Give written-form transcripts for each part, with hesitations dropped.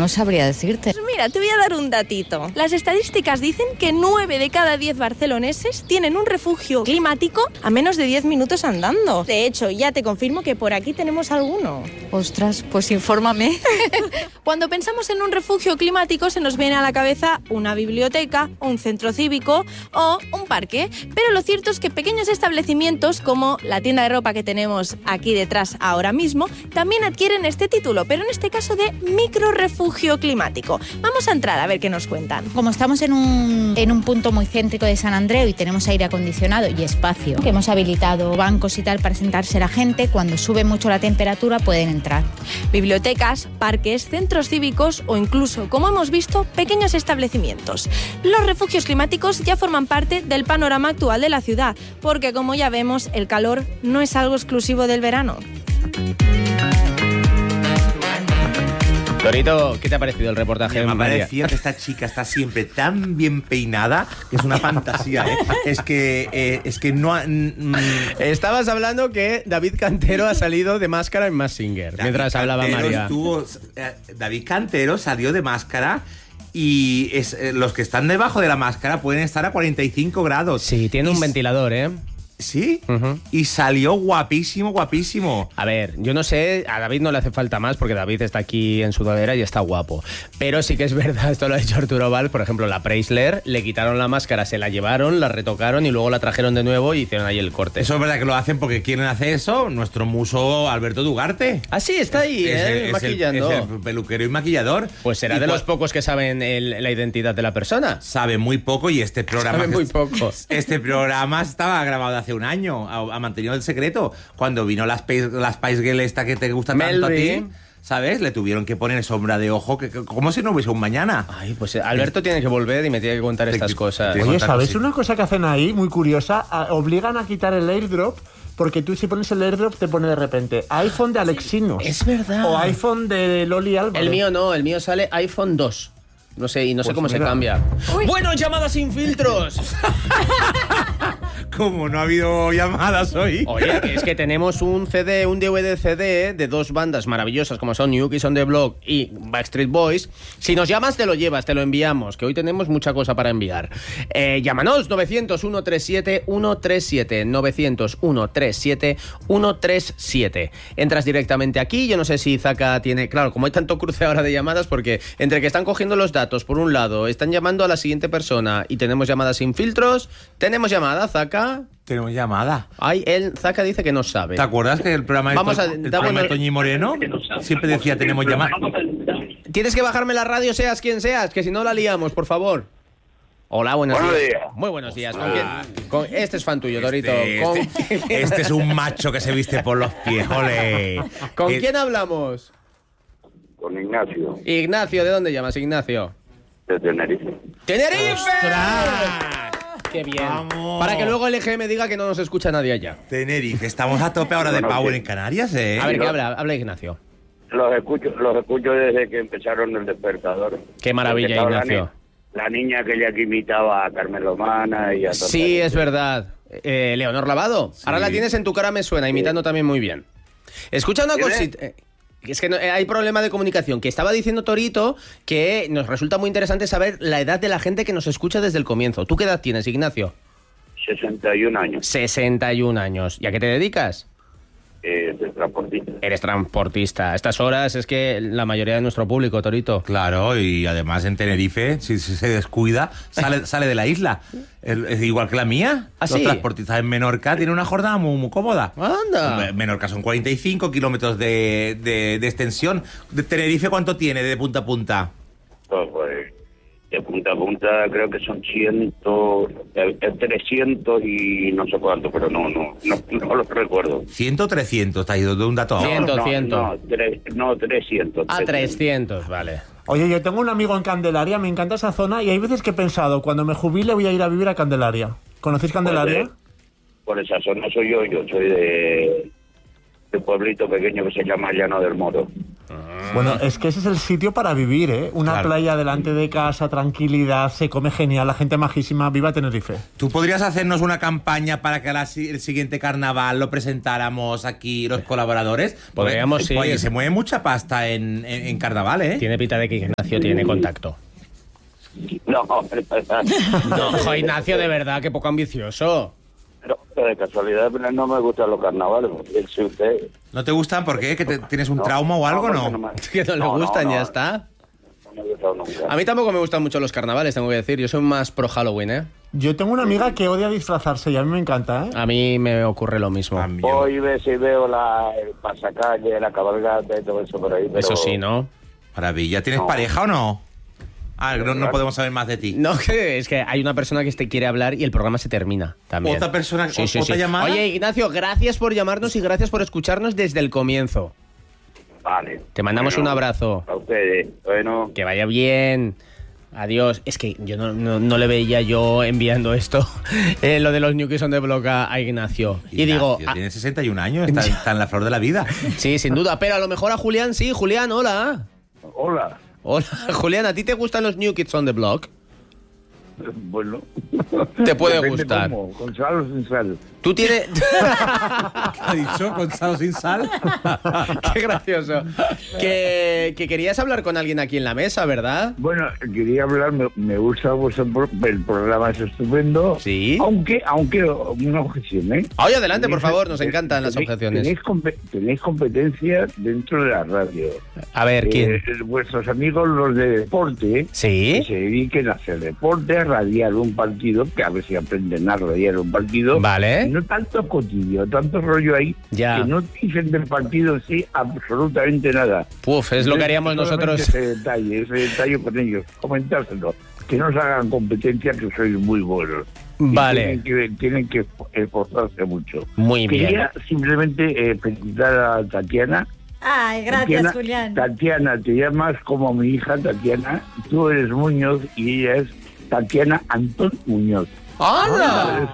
no sabría decirte. Pues mira, te voy a dar un datito. Las estadísticas dicen que 9 de cada 10 barceloneses tienen un refugio climático a menos de 10 minutos andando. De hecho, ya te confirmo que por aquí tenemos alguno. Ostras, pues infórmame. Cuando pensamos en un refugio climático se nos viene a la cabeza una biblioteca, un centro cívico o un parque. Pero lo cierto es que pequeños establecimientos como la tienda de ropa que tenemos aquí detrás ahora mismo también adquieren este título, pero en este caso de microrefugio climático. Vamos a entrar a ver qué nos cuentan. Como estamos en un punto muy céntrico de San Andreu y tenemos aire acondicionado y espacio, que hemos habilitado bancos y tal para sentarse la gente, cuando sube mucho la temperatura pueden entrar. Bibliotecas, parques, centros cívicos o incluso, como hemos visto, pequeños establecimientos. Los refugios climáticos ya forman parte del panorama actual de la ciudad, porque como ya vemos, el calor no es algo exclusivo del verano. Torito, ¿qué te ha parecido el reportaje? Me ha parecido que esta chica está siempre tan bien peinada que es una fantasía, ¿eh? Es que no... Estabas hablando que David Cantero ha salido de máscara en Masked Singer, mientras hablaba María. David Cantero salió de máscara y los que están debajo de la máscara pueden estar a 45 grados. Sí, tiene un ventilador, ¿eh? ¿Sí? Y salió guapísimo, guapísimo. A ver, yo no sé, a David no le hace falta más porque David está aquí en sudadera y está guapo. Pero sí que es verdad, esto lo ha dicho Arturo Valls, por ejemplo, la Preisler, le quitaron la máscara, se la llevaron, la retocaron y luego la trajeron de nuevo y hicieron ahí el corte. Eso es verdad que lo hacen porque quieren hacer eso nuestro muso Alberto Dugarte. Ah, sí, está ahí, maquillando. Es el peluquero y maquillador. Pues será de los pocos que saben la identidad de la persona. Sabe muy poco y este programa... Sabe muy poco. Este programa estaba grabado hace un año, ha mantenido el secreto. Cuando vino las Spice Girl esta que te gusta tanto a ti, ¿sabes? Le tuvieron que poner sombra de ojo, que como si no hubiese un mañana. Ay, pues Alberto tiene que volver y me tiene que contar estas cosas. Oye, ¿sabéis una cosa que hacen ahí, muy curiosa? Obligan a quitar el airdrop, porque tú si pones el airdrop te pone de repente iPhone de Alexinos. Es verdad. O iPhone de Loli Álvarez. El mío no, el mío sale iPhone 2. No sé, y no sé cómo se cambia. Uy. Bueno, llamadas sin filtros. ¿Cómo no ha habido llamadas hoy? Oye, es que tenemos un DVD CD de dos bandas maravillosas como son New Kids on the Block y Backstreet Boys. Si nos llamas, te lo llevas, te lo enviamos, que hoy tenemos mucha cosa para enviar. Llámanos, 900-137-137, 900-137-137. Entras directamente aquí, yo no sé si Zaka tiene... Claro, como hay tanto cruce ahora de llamadas, porque entre que están cogiendo los datos, por un lado, están llamando a la siguiente persona y tenemos llamadas sin filtros, tenemos llamada, Zaka. Tenemos llamada. Ay, Zaka dice que no sabe. ¿Te acuerdas que el programa de Toñi Moreno siempre decía tenemos llamada? Tienes que bajarme la radio, seas quien seas, que si no la liamos, por favor. Hola, buenos días. Muy buenos días. ¿Con quién? Este es fan tuyo, Torito. Este es un macho que se viste por los pies, ole. ¿Con quién hablamos? Con Ignacio. Ignacio, ¿de dónde llamas, Ignacio? De Tenerife. ¡Tenerife! ¡Ostras! ¡Qué bien! Vamos. Para que luego el EGM diga que no nos escucha nadie allá. Tenerife, estamos a tope ahora de Power en Canarias, ¿eh? A ver, ¿qué habla Ignacio? Los escucho desde que empezaron el despertador. ¡Qué maravilla, Ignacio! La niña que ella que imitaba a Carmen Lomana y a... Sí, es verdad. Leonor Lavado. Sí. Ahora la tienes en Tu cara me suena, imitando también muy bien. Escucha una cosita... Es que hay problema de comunicación. Que estaba diciendo Torito que nos resulta muy interesante saber la edad de la gente que nos escucha desde el comienzo. ¿Tú qué edad tienes, Ignacio? 61 años. 61 años. ¿Y a qué te dedicas? Soy transportista. Eres transportista. A estas horas es que la mayoría de nuestro público, Torito. Claro, y además en Tenerife, si se descuida, sale de la isla. Es igual que la mía. ¿Ah, Los sí? transportistas en Menorca tienen una jornada muy cómoda. ¡Anda! Menorca son 45 kilómetros de extensión. ¿De Tenerife cuánto tiene de punta a punta? Pues de punta a punta creo que son 300 y no sé cuánto, pero no lo recuerdo. 100 o 300, te has ido de un dato a otro. 100. No, 300. A 300, vale. Oye, yo tengo un amigo en Candelaria, me encanta esa zona y hay veces que he pensado, cuando me jubile voy a ir a vivir a Candelaria. ¿Conocéis Candelaria? Por esa zona soy yo soy de un pueblito pequeño que se llama Llano del Moro. Bueno, es que ese es el sitio para vivir, ¿eh? Una Claro. playa delante de casa, tranquilidad, se come genial, la gente majísima, viva Tenerife. ¿Tú podrías hacernos una campaña para que el siguiente carnaval lo presentáramos aquí los colaboradores? Podríamos, sí. Oye, se mueve mucha pasta en carnaval, ¿eh? Tiene pinta de que Ignacio tiene contacto. No, No, jo, Ignacio, de verdad, que poco ambicioso. pero de casualidad no me gustan los carnavales. Si usted... ¿No te gustan? ¿Por qué? ¿Que tienes un trauma o algo, no? Que no le gustan, ya está. No me ha gustado nunca. A mí tampoco me gustan mucho los carnavales, tengo que decir. Yo soy más pro Halloween, ¿eh? Yo tengo una amiga que odia disfrazarse y a mí me encanta, ¿eh? A mí me ocurre lo mismo. Hoy veo el pasacalle, la cabalgata y todo eso por ahí. Pero... Eso sí, ¿no? Maravilla. ¿Tienes No. pareja o no? Ah, no podemos saber más de ti. No, que es que hay una persona que te quiere hablar y el programa se termina también. ¿Otra persona? Sí, sí, ¿Otra sí. llamada? Oye, Ignacio, gracias por llamarnos y gracias por escucharnos desde el comienzo. Vale. Te mandamos un abrazo. A ustedes. Bueno. Que vaya bien. Adiós. Es que yo no le veía yo enviando esto, lo de los New Kids on the Block a Ignacio. Y digo, tiene 61 años, está en la flor de la vida. sí, sin duda, pero a lo mejor a Julián sí. Julián, hola. Hola. Hola, Julián, ¿a ti te gustan los New Kids on the Block? Bueno. Te puede Depende gustar. cómo, con sal o sin sal. Tú tienes... ¿Qué ha dicho? ¿Con sal o sin sal? Qué gracioso. Que querías hablar con alguien aquí en la mesa, ¿verdad? Bueno, quería hablar, me gusta el programa, es estupendo. Sí. Aunque una objeción, ¿eh? Oye, adelante, por favor, nos encantan las objeciones. Tenéis competencia dentro de la radio. A ver, ¿quién? Vuestros amigos, los de deporte, ¿Sí? que se dediquen a hacer deporte, a radiar un partido, que a ver si aprenden a radiar un partido. Vale. No tanto cotillo, tanto rollo ahí, Ya. que no dicen del partido sí absolutamente nada. Puf, es lo que haríamos Solamente nosotros. ese detalle con ellos, comentárselo. Que no se hagan competencia, que sois muy buenos. Vale. Tienen que esforzarse mucho. Muy bien. Quería simplemente felicitar a Tatiana. Ay, gracias, Julián. Tatiana, te llamas como mi hija Tatiana. Tú eres Muñoz y ella es Tatiana Antón Muñoz. ¡Hala!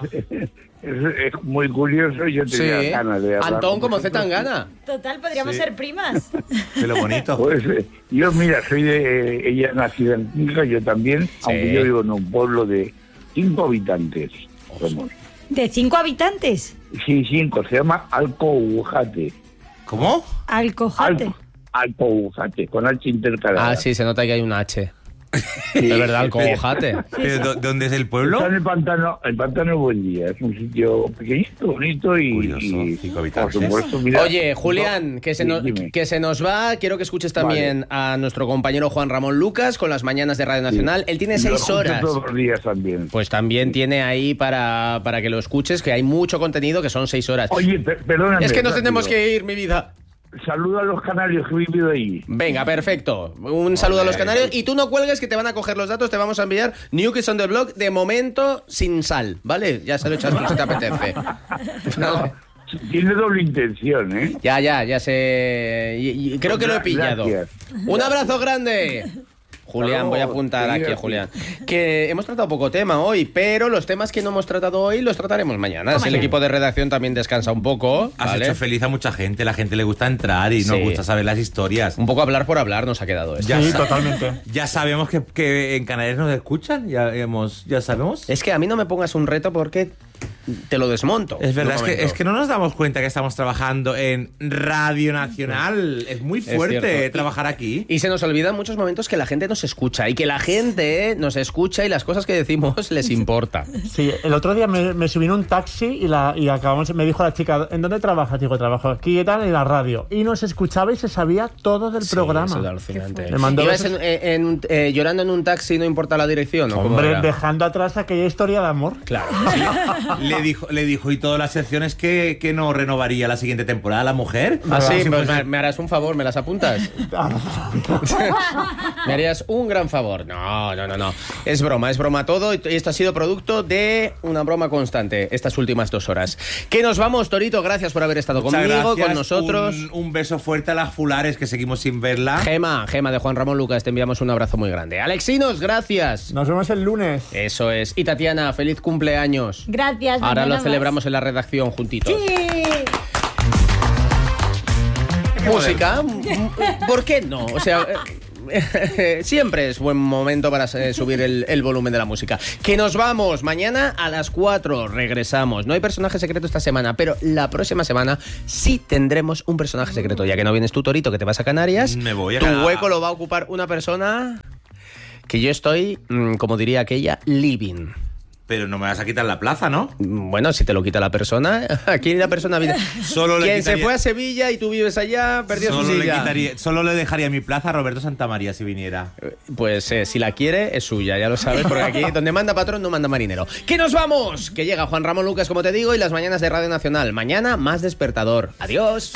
Es muy curioso. Yo tenía Sí. ganas de hablar Antón con como vosotros. Zetangana. Total, podríamos ser primas. De lo bonito. Pues yo, mira, soy de... ella nacida en Cuenca, yo también, aunque yo vivo en un pueblo de 5 habitantes. Somos. ¿De 5 habitantes? Sí, 5, se llama Alcoujate. ¿Cómo? Alcojate. Alcoujate, con H intercalada. Ah, sí, se nota que hay un H. De verdad, Alcojate. ¿Pero dónde es el pueblo? Está en el pantano Buen Día. Es un sitio pequeñito, bonito y, Curioso, 5 por habitantes. supuesto, mira... Oye, Julián, que se, Sí, nos, dime. que se nos va. Quiero que escuches también a nuestro compañero Juan Ramón Lucas con las mañanas de Radio Nacional. Él tiene Lo 6 escucho horas. todos los días también. Pues también tiene ahí para que lo escuches, que hay mucho contenido, que son 6 horas. Oye, perdóname. Es que nos rápido. tenemos que ir, mi vida. Saluda a los canarios que he vivido ahí. Venga, perfecto. Un saludo a los canarios. Y tú no cuelgues, que te van a coger los datos, te vamos a enviar New Kids on the Block, de momento sin sal, ¿vale? Ya se lo echas tú si te apetece. No, tiene doble intención, ¿eh? Ya sé. Y creo que lo he pillado. Gracias. Un abrazo grande. Julián, voy a apuntar Hasta aquí a luego, Julián. Que hemos tratado poco tema hoy, pero los temas que no hemos tratado hoy los trataremos mañana. El equipo de redacción también descansa un poco. Has ¿vale? hecho feliz a mucha gente, la gente le gusta entrar y nos Sí. gusta saber las historias. Un poco hablar por hablar nos ha quedado esto. Ya Sí, sa- totalmente. Ya sabemos que en Canarias nos escuchan, ya sabemos. Es que a mí no me pongas un reto porque te lo desmonto. Es verdad, Un momento. es que no nos damos cuenta que estamos trabajando en Radio Nacional. Es muy Es fuerte cierto. trabajar aquí. Y se nos olvida en muchos momentos que la gente nos escucha y que la gente nos escucha y las cosas que decimos les importa. Sí, el otro día me subí en un taxi y acabamos, me dijo la chica, ¿en dónde trabajas? Digo, trabajo aquí y tal, en la radio. Y nos escuchaba y se sabía todo del programa. Eso es alucinante. Le mandó ¿Ibas besos. llorando en un taxi, no importa la dirección? ¿O cómo Hombre, era? dejando atrás aquella historia de amor. Claro. Le dijo y todas las secciones que no renovaría la siguiente temporada la mujer. Ah, sí, Si pues fuese- me harás un favor, ¿me las apuntas? ¿Me harías un gran favor? No. Es broma todo. Y esto ha sido producto de una broma constante estas últimas 2 horas. Que nos vamos, Torito. Gracias por haber estado Muchas conmigo, gracias. con nosotros. Un beso fuerte a las Fulares, que seguimos sin verla. Gema de Juan Ramón Lucas, te enviamos un abrazo muy grande. Alexinos, gracias. Nos vemos el lunes. Eso es. Y Tatiana, feliz cumpleaños. Gracias. Ahora mañana lo más. celebramos en la redacción juntitos. Sí. música. ¿Por qué no? O sea, siempre es buen momento para subir el volumen de la música. Que nos vamos. Mañana a las 4 regresamos. No hay personaje secreto esta semana, pero la próxima semana sí tendremos un personaje secreto. Ya que no vienes tú, Torito, que te vas a Canarias. Me voy a Tu Canadá. hueco lo va a ocupar una persona que yo estoy, como diría aquella, living. Pero no me vas a quitar la plaza, ¿no? Bueno, si te lo quita la persona, aquí la persona vive. Solo le Quien quitaría- se fue a Sevilla y tú vives allá, perdió su silla. Solo le dejaría mi plaza a Roberto Santamaría si viniera. Pues si la quiere, es suya, ya lo sabes, porque aquí donde manda patrón no manda marinero. ¡Que nos vamos! Que llega Juan Ramón Lucas, como te digo, y las mañanas de Radio Nacional. Mañana más despertador. Adiós.